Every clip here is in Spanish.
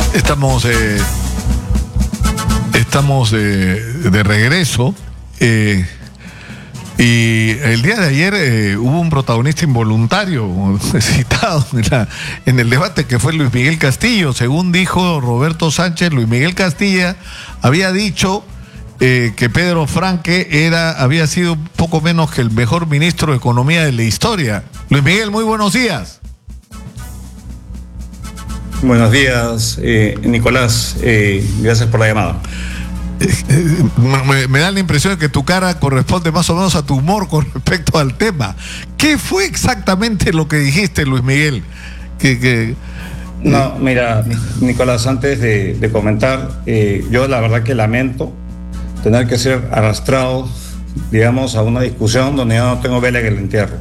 Estamos de regreso y el día de ayer hubo un protagonista involuntario citado en el debate, que fue Luis Miguel Castillo. Según dijo Roberto Sánchez, Luis Miguel Castilla había dicho que Pedro Franque había sido poco menos que el mejor ministro de Economía de la historia. Luis Miguel, muy buenos días. Buenos días, Nicolás. Gracias por la llamada. Me da la impresión de que tu cara corresponde más o menos a tu humor con respecto al tema. ¿Qué fue exactamente lo que dijiste, Luis Miguel? No, mira, Nicolás, antes de comentar, yo la verdad que lamento tener que ser arrastrado, digamos, a una discusión donde yo no tengo vela en el entierro.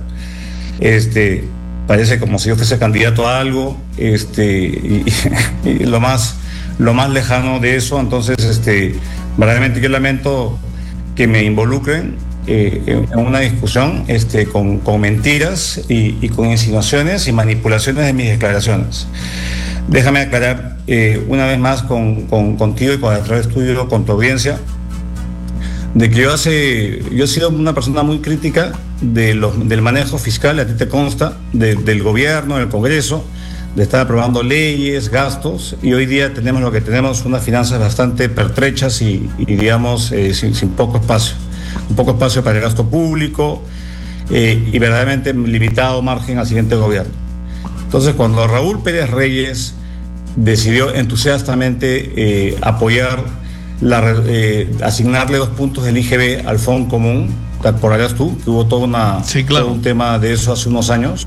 Parece como si yo fuese candidato a algo, y lo más lejano de eso. Entonces, verdaderamente yo lamento que me involucren en una discusión con mentiras y con insinuaciones y manipulaciones de mis declaraciones. Déjame aclarar una vez más contigo y a través tuyo, con tu audiencia, de que yo he sido una persona muy crítica del manejo fiscal, a ti te consta, del gobierno, del Congreso, de estar aprobando leyes, gastos, y hoy día tenemos lo que tenemos, unas finanzas bastante pertrechas y digamos, sin poco espacio, un poco espacio para el gasto público y verdaderamente limitado margen al siguiente gobierno. Entonces, cuando Raúl Pérez Reyes decidió entusiastamente apoyar asignarle 2 puntos del IGB al Fondo Común, te acordarás tú que hubo todo un tema de eso hace unos años.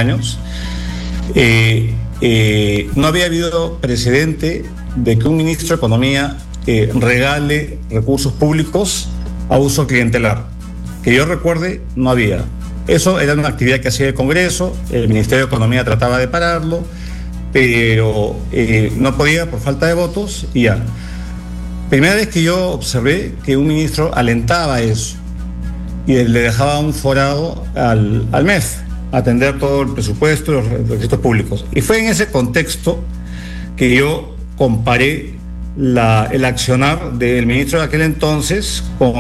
No había habido precedente de que un ministro de Economía regale recursos públicos a uso clientelar. Que yo recuerde, no había. Eso era una actividad que hacía el Congreso, el Ministerio de Economía trataba de pararlo, pero no podía por falta de votos y ya. Primera vez que yo observé que un ministro alentaba eso y le dejaba un forado al MEF, atender todo el presupuesto y los requisitos públicos. Y fue en ese contexto que yo comparé el accionar del ministro de aquel entonces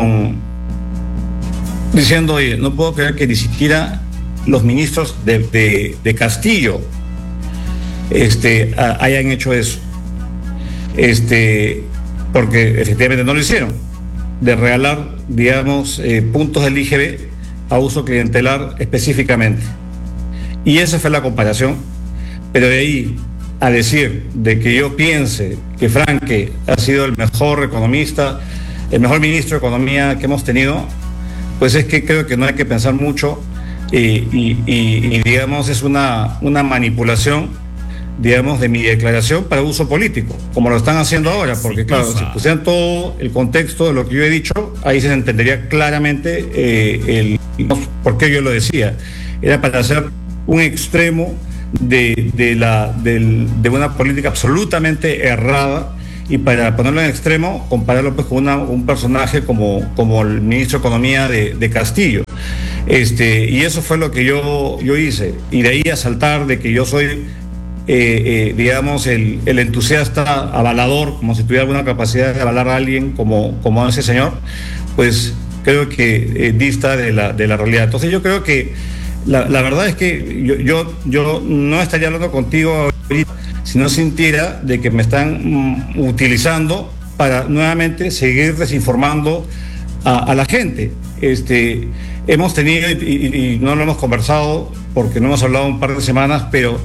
diciendo, oye, no puedo creer que ni siquiera los ministros de Castillo hayan hecho eso. Porque efectivamente no lo hicieron, de regalar, digamos, puntos del IGB a uso clientelar específicamente. Y esa fue la comparación, pero de ahí a decir de que yo piense que Franque ha sido el mejor economista, el mejor ministro de Economía que hemos tenido, pues es que creo que no hay que pensar mucho y digamos, es una manipulación, digamos, de mi declaración para uso político, como lo están haciendo ahora, porque claro, si pusieran todo el contexto de lo que yo he dicho, ahí se entendería claramente por qué yo lo decía. Era para hacer un extremo de una política absolutamente errada y para ponerlo en extremo, compararlo pues con un personaje como el ministro de Economía de Castillo. Y eso fue lo que yo hice, y de ahí a saltar de que yo soy digamos, el entusiasta avalador, como si tuviera alguna capacidad de avalar a alguien como ese señor, pues creo que dista de la realidad. Entonces yo creo que la verdad es que yo no estaría hablando contigo ahorita si no sintiera de que me están utilizando para nuevamente seguir desinformando a la gente. Hemos tenido, y no lo hemos conversado porque no hemos hablado un par de semanas, pero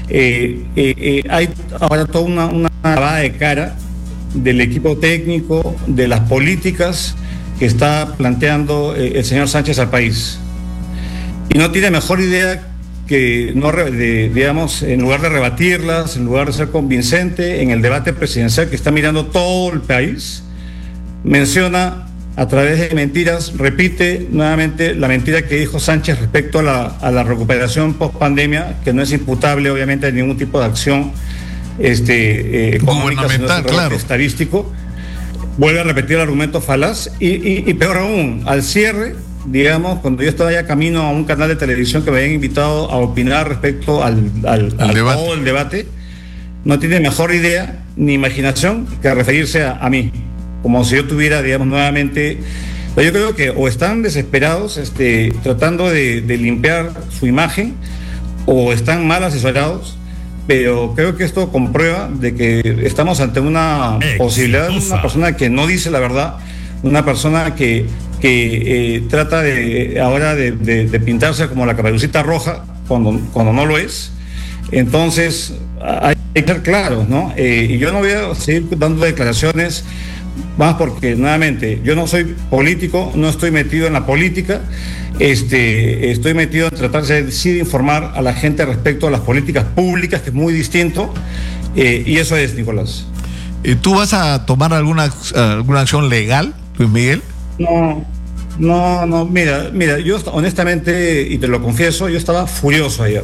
hay ahora toda una lavada de cara del equipo técnico, de las políticas que está planteando el señor Sánchez al país. Y no tiene mejor idea que, digamos, en lugar de rebatirlas, en lugar de ser convincente en el debate presidencial que está mirando todo el país, menciona a través de mentiras, repite nuevamente la mentira que dijo Sánchez respecto a la recuperación post-pandemia, que no es imputable obviamente a ningún tipo de acción económica, sino claro, estadístico. Vuelve a repetir el argumento falaz y peor aún, al cierre, digamos, cuando yo estaba ya camino a un canal de televisión que me habían invitado a opinar respecto al todo el debate, no tiene mejor idea ni imaginación que referirse a mí, como si yo tuviera, digamos, nuevamente. Yo creo que o están desesperados tratando de limpiar su imagen, o están mal asesorados, pero creo que esto comprueba de que estamos ante una posibilidad de una persona que no dice la verdad, una persona que trata ahora de pintarse como la Caperucita Roja cuando no lo es. Entonces hay que ser claros, ¿no? Y yo no voy a seguir dando declaraciones más porque, nuevamente, yo no soy político, no estoy metido en la política, estoy metido en tratar de informar a la gente respecto a las políticas públicas, que es muy distinto, y eso es, Nicolás. ¿Tú vas a tomar alguna acción legal, Luis Miguel? No, mira, yo honestamente, y te lo confieso, yo estaba furioso ayer,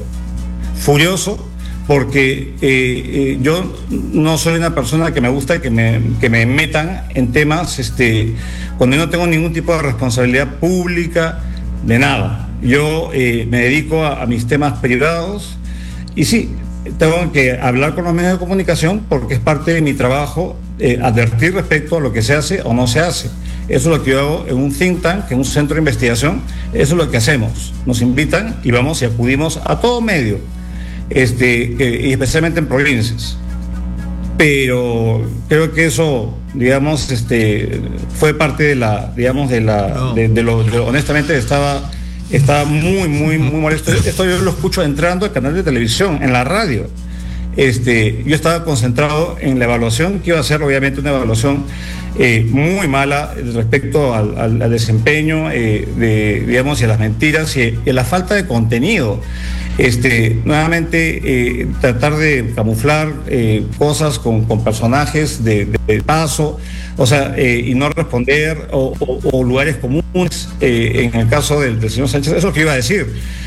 porque yo no soy una persona que me gusta que me metan en temas cuando yo no tengo ningún tipo de responsabilidad pública de nada. Yo me dedico a mis temas privados y sí, tengo que hablar con los medios de comunicación porque es parte de mi trabajo advertir respecto a lo que se hace o no se hace. Eso es lo que yo hago en un think tank, en un centro de investigación. Eso es lo que hacemos. Nos invitan y vamos y acudimos a todo medio. Y especialmente en provincias. Pero creo que eso, digamos, fue parte de honestamente estaba muy molesto. Esto yo lo escucho entrando al canal de televisión, en la radio. Yo estaba concentrado en la evaluación, que iba a ser obviamente una evaluación muy mala respecto al desempeño, digamos, y a las mentiras y a la falta de contenido. Nuevamente tratar de camuflar cosas con personajes de paso, o sea, y no responder, o lugares comunes, en el caso del señor Sánchez, eso es lo que iba a decir.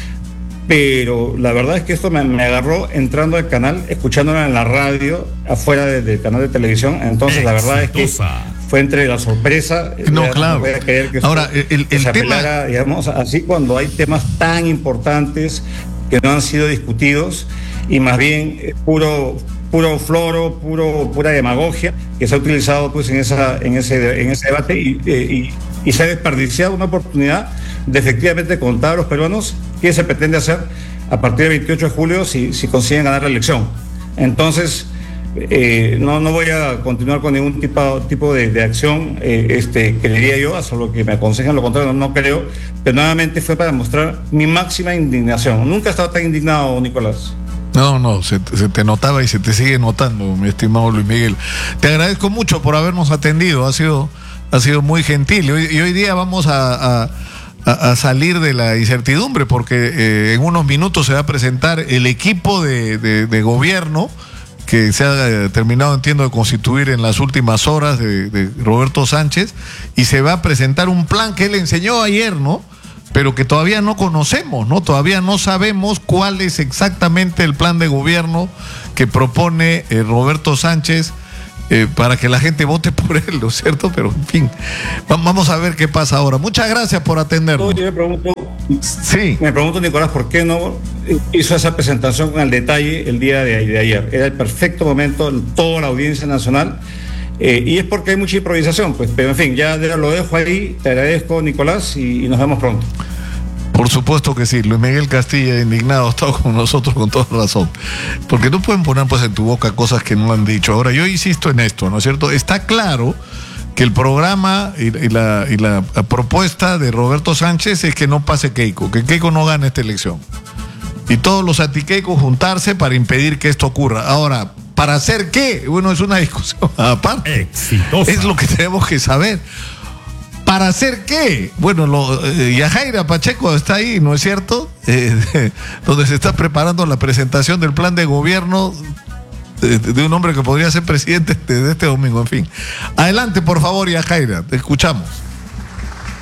Pero la verdad es que esto me agarró entrando al canal, escuchándolo en la radio, afuera del canal de televisión. Entonces la verdad es que fue entre la sorpresa. No, claro. Voy a creer que ahora, el se tema, apelara, digamos, así cuando hay temas tan importantes que no han sido discutidos y más bien puro floro, pura demagogia que se ha utilizado pues en ese debate y se ha desperdiciado una oportunidad de efectivamente contar a los peruanos qué se pretende hacer a partir del 28 de julio si consiguen ganar la elección. Entonces, no voy a continuar con ningún tipo de acción, creería yo, hasta lo que me aconsejan, lo contrario, no creo, pero nuevamente fue para mostrar mi máxima indignación. Nunca he estado tan indignado, Nicolás. No, se te notaba y se te sigue notando, mi estimado Luis Miguel. Te agradezco mucho por habernos atendido, ha sido muy gentil. Y hoy día vamos a salir de la incertidumbre porque en unos minutos se va a presentar el equipo de gobierno que se ha terminado, entiendo, de constituir en las últimas horas de Roberto Sánchez, y se va a presentar un plan que él enseñó ayer, ¿no? Pero que todavía no conocemos, ¿no? Todavía no sabemos cuál es exactamente el plan de gobierno que propone Roberto Sánchez para que la gente vote por él, ¿no es cierto? Pero, en fin, vamos a ver qué pasa ahora. Muchas gracias por atendernos. Yo me pregunto, Nicolás, ¿por qué no hizo esa presentación con el detalle el día de ayer? Era el perfecto momento, toda la audiencia nacional, y es porque hay mucha improvisación, pues, pero en fin, ya lo dejo ahí. Te agradezco, Nicolás, y nos vemos pronto. Por supuesto que sí. Luis Miguel Castilla, indignado, ha estado con nosotros con toda razón, porque no pueden poner pues en tu boca cosas que no han dicho. Ahora, yo insisto en esto, ¿no es cierto? Está claro que el programa y la propuesta de Roberto Sánchez es que no pase Keiko, que Keiko no gane esta elección, y todos los anti-Keiko juntarse para impedir que esto ocurra. Ahora, ¿para hacer qué? Bueno, es una discusión aparte. Exitosa. Es lo que tenemos que saber. ¿Para hacer qué? Bueno, Yajaira Pacheco está ahí, ¿no es cierto? Donde se está preparando la presentación del plan de gobierno de un hombre que podría ser presidente desde este domingo. En fin, adelante, por favor, Yajaira, te escuchamos.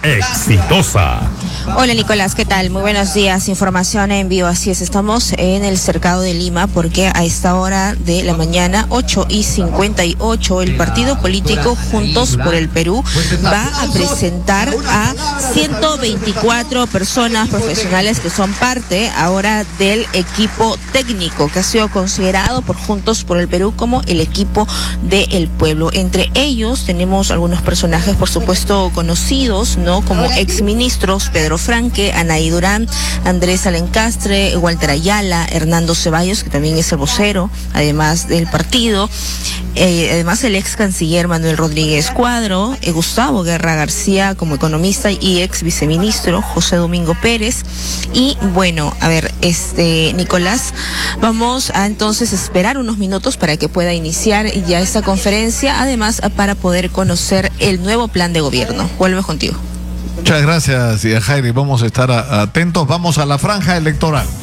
exitosa. Hola Nicolás, ¿qué tal? Muy buenos días, información en vivo, así es, estamos en el cercado de Lima porque a esta hora de la mañana, 8:58, el partido político Juntos por el Perú va a presentar a 124 personas profesionales que son parte ahora del equipo técnico que ha sido considerado por Juntos por el Perú como el equipo del pueblo. Entre ellos tenemos algunos personajes, por supuesto, conocidos, ¿no? Como exministros, Pedro Franque, Anaí Durán, Andrés Alencastre, Walter Ayala, Hernando Ceballos, que también es el vocero, además del partido, además el ex canciller Manuel Rodríguez Cuadro, Gustavo Guerra García como economista y ex viceministro, José Domingo Pérez. Y bueno, a ver, Nicolás, vamos a entonces esperar unos minutos para que pueda iniciar ya esta conferencia, además para poder conocer el nuevo plan de gobierno. Vuelvo contigo. Muchas gracias, Jairi. Vamos a estar atentos. Vamos a la franja electoral.